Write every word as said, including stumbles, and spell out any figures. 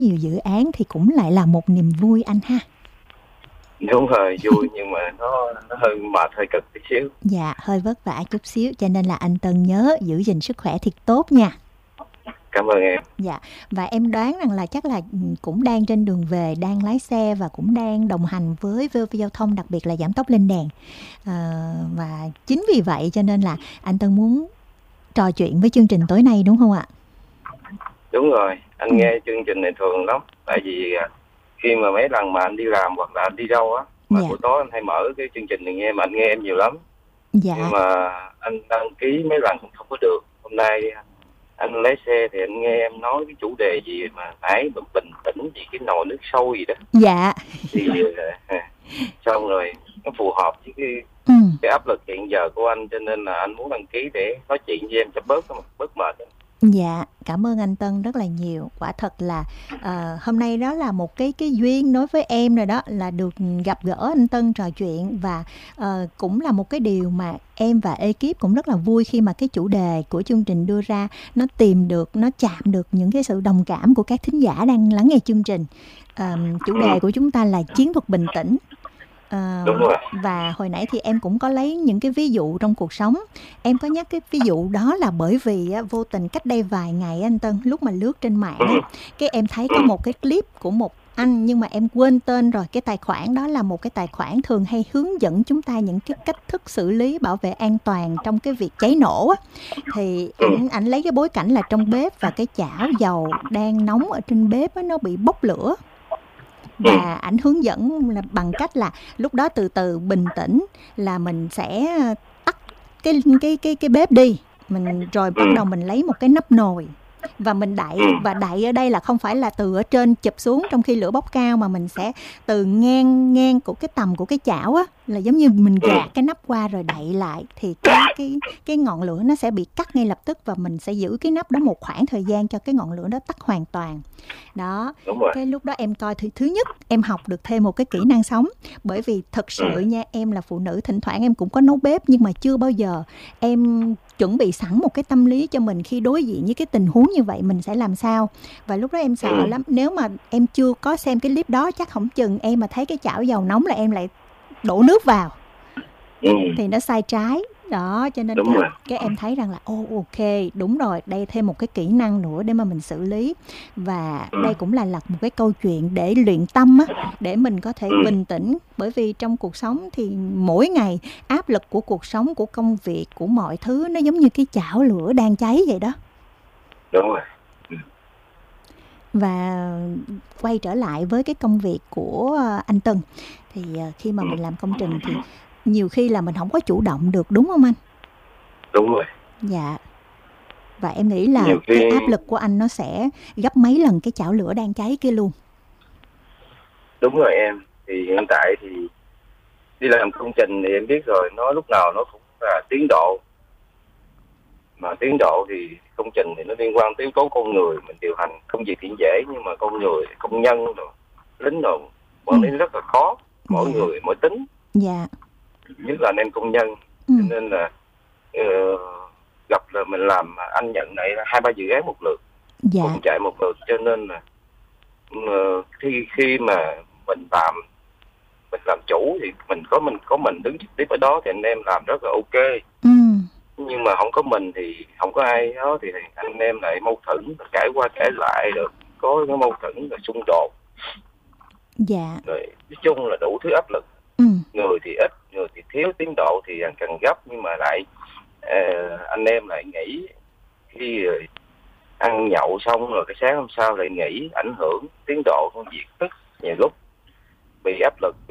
Nhiều dự án thì cũng lại là một niềm vui anh ha. Đúng rồi, vui nhưng mà nó nó hơi mệt, hơi cực tí xíu. Dạ, hơi vất vả chút xíu, cho nên là anh Tân nhớ giữ gìn sức khỏe thiệt tốt nha. Cảm ơn em. Dạ, và em đoán rằng là chắc là cũng đang trên đường về, đang lái xe và cũng đang đồng hành với vê o vê Giao thông, đặc biệt là giảm tốc lên đèn. À, và chính vì vậy cho nên là anh Tân muốn trò chuyện với chương trình tối nay đúng không ạ? Đúng rồi, anh Ừ. nghe chương trình này thường lắm. Tại vì khi mà mấy lần mà anh đi làm hoặc là anh đi đâu á, mà Dạ. buổi tối anh hay mở cái chương trình này nghe, mà anh nghe em nhiều lắm. Dạ. Nhưng mà anh đăng ký mấy lần cũng không có được. Hôm nay anh lái xe thì anh nghe em nói cái chủ đề gì mà phải bình tĩnh vì cái nồi nước sôi gì đó. Dạ. Thì xong rồi nó phù hợp với cái, ừ. cái áp lực hiện giờ của anh, cho nên là anh muốn đăng ký để nói chuyện với em cho bớt bớt mệt. Dạ, cảm ơn anh Tân rất là nhiều. Quả thật là uh, hôm nay đó là một cái cái duyên đối với em rồi đó, là được gặp gỡ anh Tân trò chuyện, và uh, cũng là một cái điều mà em và ekip cũng rất là vui khi mà cái chủ đề của chương trình đưa ra nó tìm được, nó chạm được những cái sự đồng cảm của các thính giả đang lắng nghe chương trình. Uh, chủ đề của chúng ta là chiến thuật bình tĩnh. À, Đúng rồi. và hồi nãy thì em cũng có lấy những cái ví dụ trong cuộc sống. Em có nhắc cái ví dụ đó là bởi vì á, vô tình cách đây vài ngày anh Tân, lúc mà lướt trên mạng á, cái em thấy có một cái clip của một anh, nhưng mà em quên tên rồi. Cái tài khoản đó là một cái tài khoản thường hay hướng dẫn chúng ta những cái cách thức xử lý bảo vệ an toàn trong cái việc cháy nổ á. Thì ảnh ảnh lấy cái bối cảnh là trong bếp và cái chảo dầu đang nóng ở trên bếp á, nó bị bốc lửa. Và ảnh hướng dẫn là bằng cách là lúc đó từ từ bình tĩnh, là mình sẽ tắt cái cái cái cái bếp đi, mình rồi bắt đầu mình lấy một cái nắp nồi và mình đậy. Và đậy ở đây là không phải là từ ở trên chụp xuống trong khi lửa bốc cao, mà mình sẽ từ ngang ngang của cái tầm của cái chảo á, là giống như mình gạt cái nắp qua rồi đậy lại, thì cái cái cái ngọn lửa nó sẽ bị cắt ngay lập tức, và mình sẽ giữ cái nắp đó một khoảng thời gian cho cái ngọn lửa đó tắt hoàn toàn. Đó, cái lúc đó em coi thứ, thứ nhất em học được thêm một cái kỹ năng sống. Bởi vì thật sự nha, em là phụ nữ, thỉnh thoảng em cũng có nấu bếp, nhưng mà chưa bao giờ em chuẩn bị sẵn một cái tâm lý cho mình khi đối diện với cái tình huống như vậy mình sẽ làm sao. Và lúc đó em sợ lắm, nếu mà em chưa có xem cái clip đó, chắc không chừng em mà thấy cái chảo dầu nóng là em lại đổ nước vào, thì nó sai trái. Đó, cho nên cái, cái em thấy rằng là ô oh, ok, đúng rồi, đây thêm một cái kỹ năng nữa để mà mình xử lý. Và đây cũng là lật một cái câu chuyện để luyện tâm á, để mình có thể bình tĩnh. Bởi vì trong cuộc sống thì mỗi ngày áp lực của cuộc sống, của công việc, của mọi thứ, nó giống như cái chảo lửa đang cháy vậy đó. Đúng rồi. Và quay trở lại với cái công việc của anh Tân, thì khi mà mình làm công trình thì nhiều khi là mình không có chủ động được, đúng không anh? Đúng rồi. Dạ. Và em nghĩ là khi... cái áp lực của anh nó sẽ gấp mấy lần cái chảo lửa đang cháy kia luôn. Đúng rồi em. Thì hiện tại thì đi làm công trình thì em biết rồi, nó lúc nào nó cũng là tiến độ. Mà tiến độ thì công trình thì nó liên quan tới yếu tố con người. Mình điều hành công việc thì dễ, nhưng mà con người, công nhân rồi, lính rồi, quản lý ừ. rất là khó. Mỗi dạ. người, mỗi tính. Dạ. Nhất là anh em công nhân. Ừ. Cho nên là uh, gặp là mình làm, anh nhận lại hai ba dự án một lượt. Dạ. Cùng chạy một lượt, cho nên là uh, khi khi mà mình làm mình làm chủ thì mình có mình có mình đứng trực tiếp ở đó thì anh em làm rất là ok. Ừ. Nhưng mà không có mình thì không có ai đó thì anh em lại mâu thuẫn, cãi qua cãi lại, rồi có cái mâu thuẫn rồi xung đột. Dạ. Rồi nói chung là đủ thứ áp lực. Ừ. Người thì ít, người thì thiếu tiến độ thì càng gấp, nhưng mà lại uh, anh em lại nghỉ khi uh, ăn nhậu xong rồi cái sáng hôm sau lại nghỉ, ảnh hưởng tiến độ công việc, tức nhiều lúc bị áp lực.